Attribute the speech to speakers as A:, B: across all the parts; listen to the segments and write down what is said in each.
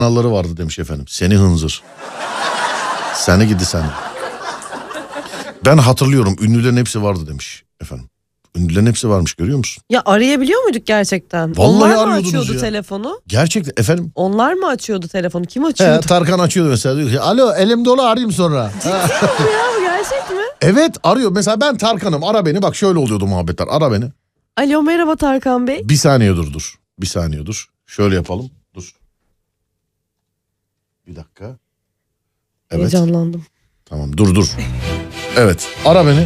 A: kanalları vardı demiş efendim. Seni hınzır. Seni gidi seni. Ben hatırlıyorum, ünlülerin hepsi vardı demiş efendim. Ünlülerin hepsi varmış, görüyor musun?
B: Ya arayabiliyor muyduk gerçekten?
A: Vallahi
B: Onlar mı
A: arıyordunuz
B: açıyordu
A: ya.
B: telefonu?
A: Gerçekten efendim.
B: Onlar mı açıyordu telefonu? Kim açıyordu?
A: Tarkan açıyordu mesela, diyor ki alo elim dolu, arayayım sonra.
B: Ya bu gerçek mi?
A: Evet, arıyor. Mesela ben Tarkan'ım, ara beni, bak şöyle oluyordu muhabbetler, ara beni.
B: Alo merhaba Tarkan Bey.
A: Bir saniye dur. Bir saniye dur. Şöyle yapalım. Dur. Bir dakika. Evet.
B: Heyecanlandım.
A: Tamam dur. Evet, ara beni.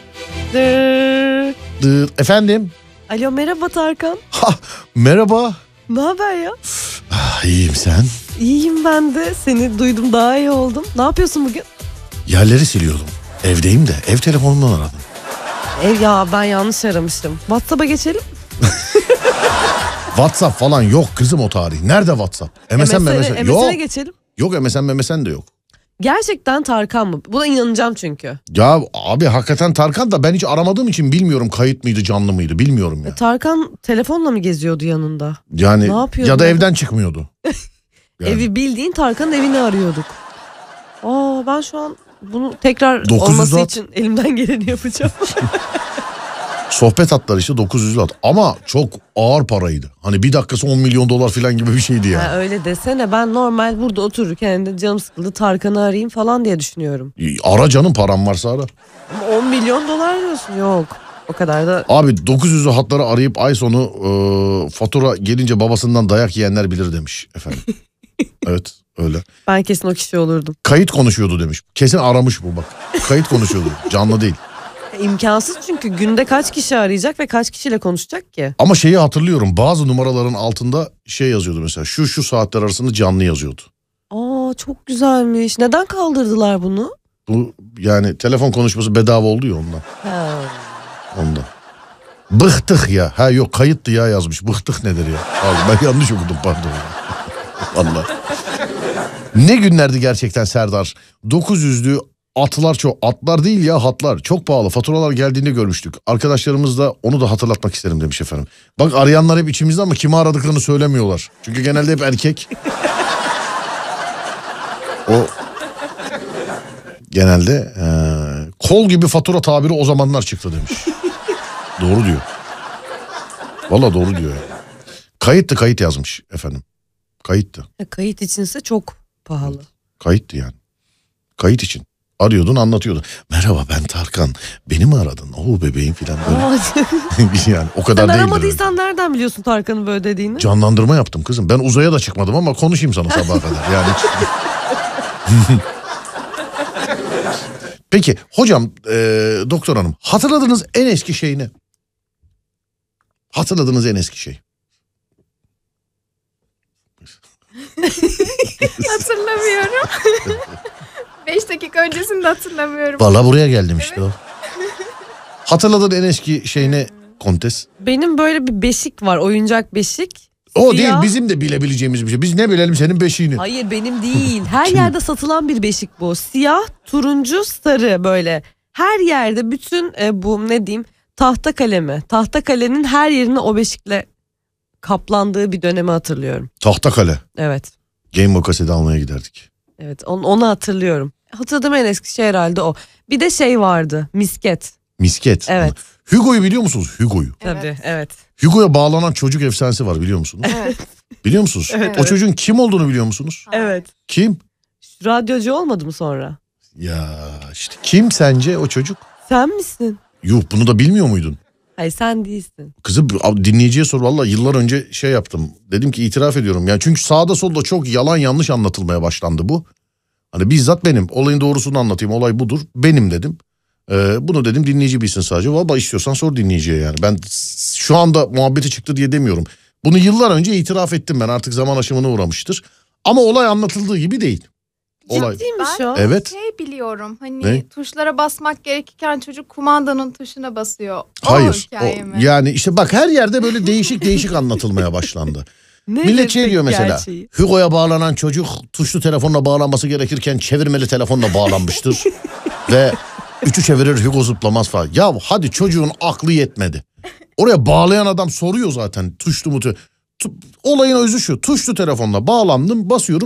A: Efendim.
B: Alo merhaba Tarkan.
A: Merhaba.
B: Ne haber ya?
A: İyiyim, sen?
B: İyiyim ben de. Seni duydum, daha iyi oldum. Ne yapıyorsun bugün?
A: Yerleri siliyordum. Evdeyim de ev telefonundan aradım.
B: Ya ben yanlış aramışım. WhatsApp'a geçelim.
A: WhatsApp falan yok kızım o tarih. Nerede WhatsApp? MSN. Yok.
B: MSN'e geçelim.
A: Yok, MSN de yok.
B: Gerçekten Tarkan mı? Buna inanacağım çünkü.
A: Ya abi hakikaten Tarkan da ben hiç aramadığım için bilmiyorum, kayıt mıydı canlı mıydı bilmiyorum ya.
B: Tarkan telefonla mı geziyordu yanında?
A: Yani
B: ne yapıyordu
A: ya da evden çıkmıyordu. Yani.
B: Evi bildiğin Tarkan'ın evini arıyorduk. Ben şu an bunu tekrar
A: 900
B: olması
A: at.
B: için elimden geleni yapacağım.
A: Sohbet hatları işte 900 at ama çok ağır paraydı. Hani bir dakikası 10 milyon dolar falan gibi bir şeydi yani.
B: Öyle desene, ben normal burada otururken de canım sıkıldı Tarkan'ı arayayım falan diye düşünüyorum.
A: Ara canım, param varsa ara.
B: Ama 10 milyon dolar diyorsun, yok. O kadar da.
A: Abi 900'lü hatları arayıp ay sonu fatura gelince babasından dayak yiyenler bilir demiş efendim. Evet öyle.
B: Ben kesin o kişi olurdum.
A: Kayıt konuşuyordu demiş. Kesin aramış bu bak. Kayıt konuşuyordu canlı değil.
B: İmkansız çünkü günde kaç kişi arayacak ve kaç kişiyle konuşacak ki?
A: Ama şeyi hatırlıyorum, bazı numaraların altında şey yazıyordu mesela, şu saatler arasında canlı yazıyordu.
B: Çok güzelmiş. Neden kaldırdılar bunu?
A: Bu yani telefon konuşması bedava oldu ya ondan. Ondan. Bıktık ya. Yok kayıttı ya yazmış. Bıktık nedir ya? Abi ben yanlış okudum, pardon. Vallahi. Ne günlerdi gerçekten Serdar. 900'lü atlar çok. Atlar değil ya, hatlar. Çok pahalı. Faturalar geldiğinde görmüştük. Arkadaşlarımız da onu da hatırlatmak isterim demiş efendim. Bak arayanlar hep içimizde ama kimi aradıklarını söylemiyorlar. Çünkü genelde hep erkek. O genelde kol gibi fatura tabiri o zamanlar çıktı demiş. Doğru diyor. Vallahi doğru diyor ya. Kayıt yazmış efendim. Kayıttı.
B: Kayıt içinse çok pahalı.
A: Evet. Kayıttı yani. Kayıt için. Arıyordun, anlatıyordun. Merhaba ben Tarkan. Beni mi aradın? Bebeğim falan böyle. Yani o kadar
B: Sen
A: değildir.
B: aramadıysan nereden biliyorsun Tarkan'ın böyle dediğini?
A: Canlandırma yaptım kızım. Ben uzaya da çıkmadım ama konuşayım sana sabaha kadar. Yani. Peki hocam, doktor hanım, hatırladığınız en eski şey ne? Hatırladığınız en eski şey.
C: Hatırlamıyorum. 5 dakika öncesini de hatırlamıyorum.
A: Vallahi buraya geldim işte o. Hatırladığın en eski şey ne Kontes?
B: Benim böyle bir beşik var, oyuncak beşik.
A: O
B: Siyah.
A: değil, bizim de bilebileceğimiz bir şey. Biz ne bilelim senin beşiğini?
B: Hayır benim değil. Her yerde satılan bir beşik bu. Siyah, turuncu, sarı böyle. Her yerde bütün bu ne diyeyim tahta kalemi. Tahta kalenin her yerine o beşikle kaplandığı bir dönemi hatırlıyorum.
A: Tahtakale.
B: Evet.
A: Game Boy kaseti almaya giderdik.
B: Evet onu hatırlıyorum. Hatırladığım en eski şey herhalde o. Bir de şey vardı, misket.
A: Misket.
B: Evet.
A: Hugo'yu biliyor musunuz? Hugo'yu.
B: Tabii evet.
A: Hugo'ya bağlanan çocuk efsanesi var, biliyor musunuz?
C: Evet.
A: Biliyor musunuz?
B: Evet.
A: O çocuğun kim olduğunu biliyor musunuz?
B: Evet.
A: Kim?
B: Radyocu olmadı mı sonra?
A: Ya işte kim sence o çocuk?
B: Sen misin?
A: Yuh, bunu da bilmiyor muydun?
B: Hayır sen değilsin.
A: Kızım dinleyiciye sor, vallahi yıllar önce şey yaptım. Dedim ki itiraf ediyorum. Yani çünkü sağda solda çok yalan yanlış anlatılmaya başlandı bu. Hani bizzat benim. Olayın doğrusunu anlatayım. Olay budur. Benim dedim. Bunu dedim dinleyici bilsin sadece. Vallahi istiyorsan sor dinleyiciye yani. Ben şu anda muhabbeti çıktı diye demiyorum. Bunu yıllar önce itiraf ettim ben. Artık zaman aşımına uğramıştır. Ama olay anlatıldığı gibi değil. Olay.
B: Ciddiymiş
C: Ben
B: o.
A: Evet.
C: şey biliyorum hani
A: Ne?
C: tuşlara basmak gerekirken çocuk kumandanın tuşuna basıyor.
A: Hayır.
C: O hikaye mi?
A: Yani işte bak her yerde böyle değişik anlatılmaya başlandı.
B: Ne
A: Millet şey
B: desek
A: diyor mesela.
B: gerçeği?
A: Hugo'ya bağlanan çocuk tuşlu telefonla bağlanması gerekirken çevirmeli telefonla bağlanmıştır. Ve 3'ü çevirir Hugo zıplamaz falan. Ya hadi çocuğun aklı yetmedi. Oraya bağlayan adam soruyor zaten tuşlu mu? Olayın özü şu. Tuşlu telefonla bağlandım, basıyorum.